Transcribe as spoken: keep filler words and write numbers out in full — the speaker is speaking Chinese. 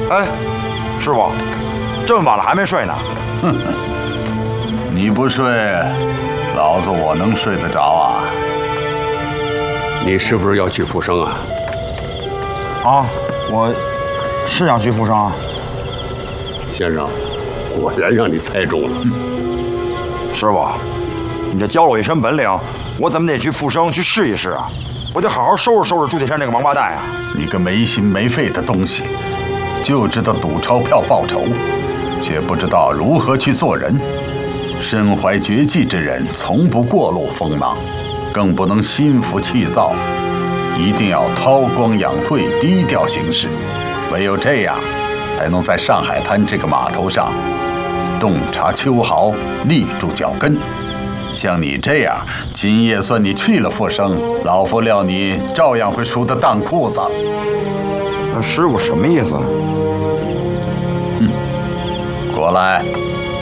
哎，师傅，这么晚了还没睡呢？ 哼哼，你不睡，老子我能睡得着啊？ 你是不是要去复生啊？ 啊，我是想去复生啊。 先生，果然让你猜中了。 嗯、师傅，你这教了我一身本领，我怎么得去复生去试一试啊？我得好好收拾收拾朱铁山这个王八蛋啊！ 你个没心没肺的东西，就知道赌钞票报仇，却不知道如何去做人。身怀绝技之人，从不过露锋芒，更不能心浮气躁，一定要韬光养晦，低调行事。唯有这样，才能在上海滩这个码头上洞察秋毫，立住脚跟。像你这样，今夜算你去了复生，老夫料你照样会输得当裤子。 那师傅什么意思？ 嗯，过来。